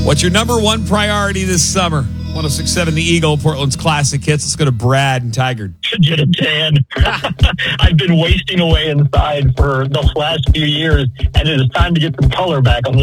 What's your number one priority this summer? 106.7 The Eagle, Portland's classic hits. Let's go to Brad and Tigard. To get a tan. I've been wasting away inside for the last few years, and it is time to get some color back on this